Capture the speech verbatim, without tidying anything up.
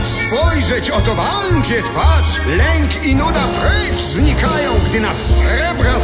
Racz spojrzeć, oto bankiet, patrz! Lęk i nuda precz znikają, gdy nas srebra